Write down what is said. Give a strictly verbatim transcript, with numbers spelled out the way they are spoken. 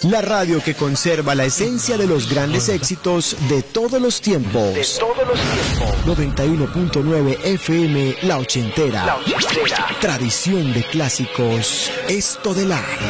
La radio que conserva la esencia de los grandes éxitos de todos los tiempos. De todos los tiempos. noventa y uno punto nueve F M, La Ochentera. La Ochentera. Tradición de clásicos, Estodelar.